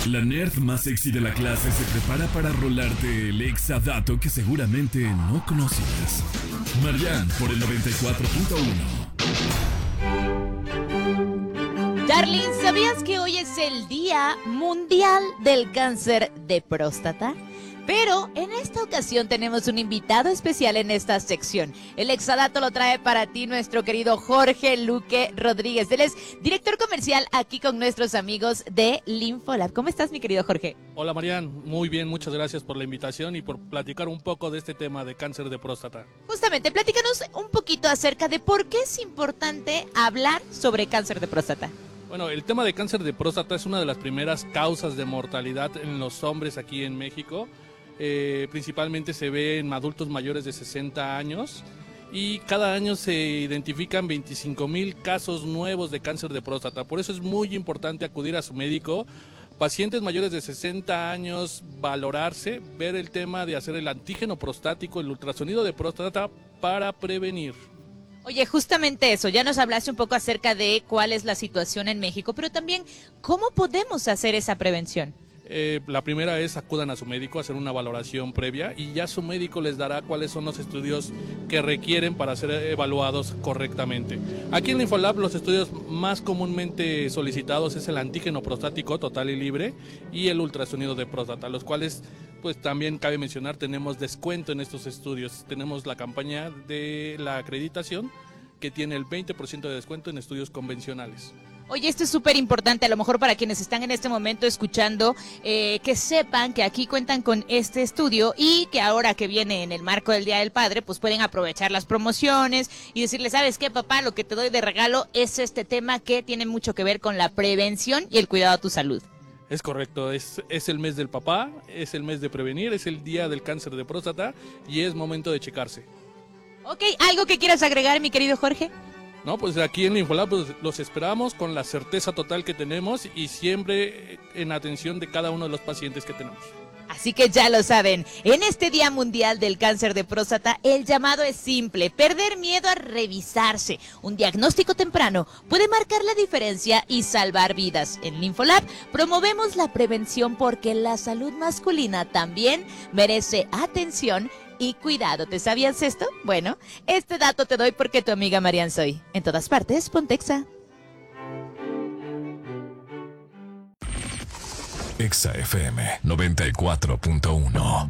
La nerd más sexy de la clase se prepara para rolarte el exadato que seguramente no conocías. Marianne por el 94.1. Darling, ¿sabías que hoy es el Día Mundial del Cáncer de Próstata? Pero en esta ocasión tenemos un invitado especial en esta sección. El exadato lo trae para ti nuestro querido Jorge Luque Rodríguez. Él es director comercial aquí con nuestros amigos de Linfolab. ¿Cómo estás, mi querido Jorge? Hola, Marianne. Muy bien, muchas gracias por la invitación y por platicar un poco de este tema de cáncer de próstata. Justamente, platícanos un poquito acerca de por qué es importante hablar sobre cáncer de próstata. Bueno, el tema de cáncer de próstata es una de las primeras causas de mortalidad en los hombres aquí en México. Principalmente se ve en adultos mayores de 60 años y cada año se identifican 25,000 casos nuevos de cáncer de próstata. Por eso es muy importante acudir a su médico. Pacientes mayores de 60 años, valorarse, ver el tema de hacer el antígeno prostático, el ultrasonido de próstata para prevenir. Oye, justamente eso, ya nos hablaste un poco acerca de cuál es la situación en México, pero también, ¿cómo podemos hacer esa prevención? La primera es acudan a su médico a hacer una valoración previa y ya su médico les dará cuáles son los estudios que requieren para ser evaluados correctamente. Aquí en Linfolab los estudios más comúnmente solicitados es el antígeno prostático total y libre y el ultrasonido de próstata, los cuales pues también cabe mencionar tenemos descuento en estos estudios. Tenemos la campaña de la acreditación que tiene el 20% de descuento en estudios convencionales. Oye, esto es súper importante, a lo mejor para quienes están en este momento escuchando, que sepan que aquí cuentan con este estudio y que ahora que viene en el marco del Día del Padre, pues pueden aprovechar las promociones y decirle, ¿sabes qué, papá? Lo que te doy de regalo es este tema que tiene mucho que ver con la prevención y el cuidado a tu salud. Es correcto, es el mes del papá, es el mes de prevenir, es el día del cáncer de próstata y es momento de checarse. Ok, ¿algo que quieras agregar, mi querido Jorge? No, pues aquí en Linfolab pues, los esperamos con la certeza total que tenemos y siempre en atención de cada uno de los pacientes que tenemos. Así que ya lo saben, en este Día Mundial del Cáncer de Próstata, el llamado es simple: perder miedo a revisarse. Un diagnóstico temprano puede marcar la diferencia y salvar vidas. En Linfolab promovemos la prevención porque la salud masculina también merece atención y cuidado. ¿Te sabías esto? Bueno, este dato te doy porque tu amiga Marianne soy. En todas partes, Pontexa. Exa FM 94.1.